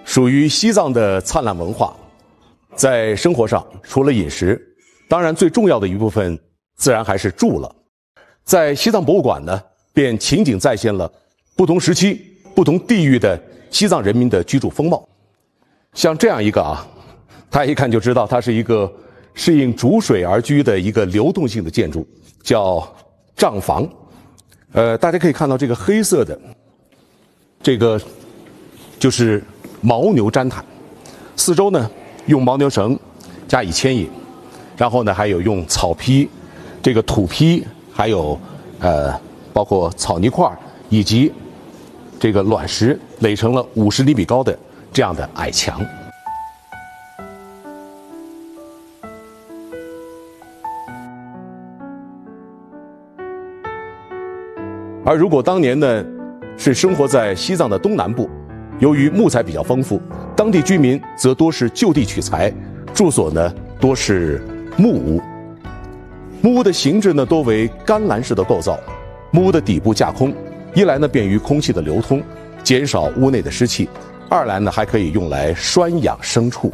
属于西藏的灿烂文化，在生活上除了饮食，当然最重要的一部分自然还是住了。在西藏博物馆呢，便情景再现了不同时期、不同地域的西藏人民的居住风貌。像这样一个它一看就知道它是一个适应逐水而居的一个流动性的建筑，叫帐房。大家可以看到这个黑色的，这个就是牦牛毡毯，四周呢用牦牛绳加以牵引，然后呢还有用草坯、这个土坯，还有包括草泥块以及这个卵石垒成了50厘米高的这样的矮墙。而如果当年呢是生活在西藏的东南部，由于木材比较丰富，当地居民则多是就地取材，住所呢多是木屋。木屋的形制呢多为干栏式的构造，木屋的底部架空，一来呢便于空气的流通，减少屋内的湿气；二来呢还可以用来拴养牲畜。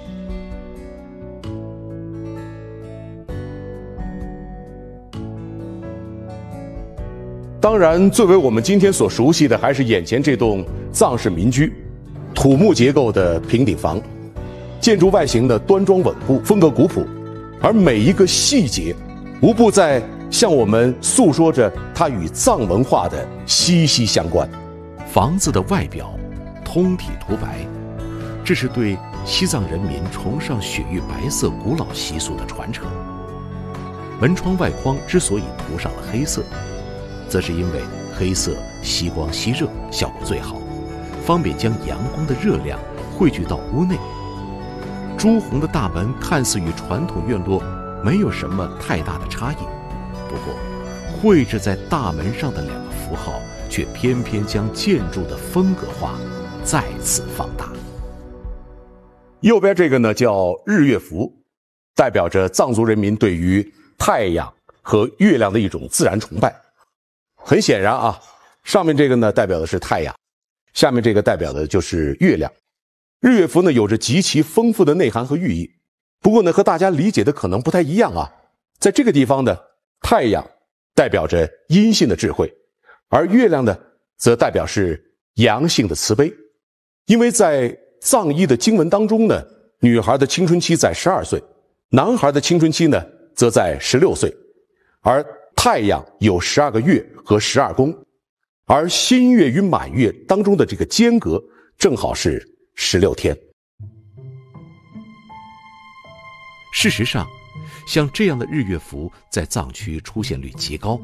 当然，最为我们今天所熟悉的还是眼前这栋藏式民居，土木结构的平顶房，建筑外形的端庄稳固，风格古朴，而每一个细节无不在向我们诉说着它与藏文化的息息相关。 房子的外表通体涂白，这是对西藏人民崇尚雪域白色古老习俗的传承。门窗外框之所以涂上了黑色，则是因为黑色吸光吸热效果最好，方便将阳光的热量汇聚到屋内。朱红的大门看似与传统院落没有什么太大的差异，不过绘制在大门上的2个符号却偏偏将建筑的风格化再次放大。 右边这个呢叫日月符，代表着藏族人民对于太阳和月亮的一种自然崇拜。很显然上面这个呢代表的是太阳，下面这个代表的就是月亮。日月符呢有着极其丰富的内涵和寓意，不过呢和大家理解的可能不太一样在这个地方呢，太阳代表着阴性的智慧，而月亮呢则代表是阳性的慈悲。因为在藏医的经文当中呢，女孩的青春期在12岁，男孩的青春期呢则在16岁，而太阳有12个月和12宫，而新月与满月当中的这个间隔正好是16天。 事实上，像这样的日月符在藏区出现率极高。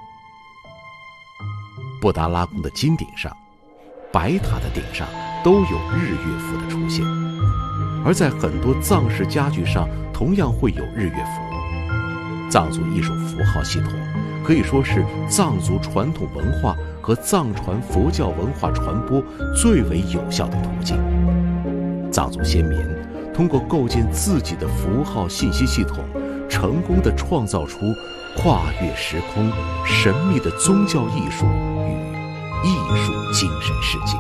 布达拉宫的金顶上、白塔的顶上都有日月符的出现，而在很多藏式家具上同样会有日月符。藏族艺术符号系统可以说是藏族传统文化和藏传佛教文化传播最为有效的途径。藏族先民通过构建自己的符号信息系统，成功地创造出跨越时空、神秘的宗教艺术与艺术精神世界。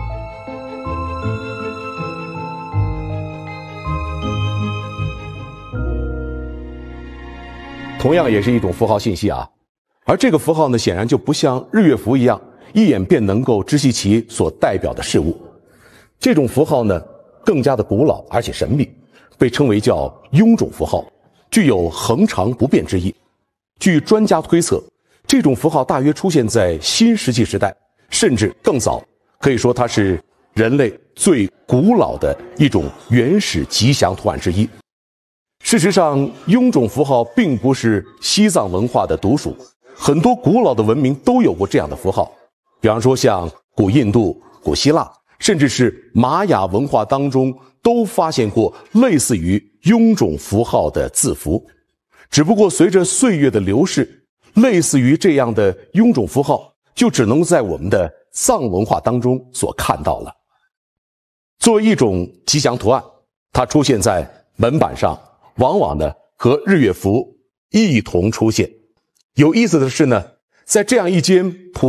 同样也是一种符号信息而这个符号呢，显然就不像日月符一样，一眼便能够知悉其所代表的事物。这种符号呢，更加的古老而且神秘，被称为叫臃肿符号，具有恒常不变之意。据专家推测，这种符号大约出现在新石器时代，甚至更早，可以说它是人类最古老的一种原始吉祥图案之一。事实上，臃肿符号并不是西藏文化的独属，很多古老的文明都有过这样的符号，比方说像古印度、古希腊，甚至是玛雅文化当中都发现过类似于臃肿符号的字符。只不过随着岁月的流逝，类似于这样的臃肿符号就只能在我们的藏文化当中所看到了。作为一种吉祥图案，它出现在门板上，往往呢和日月符一同出现。有意思的是呢，在这样一间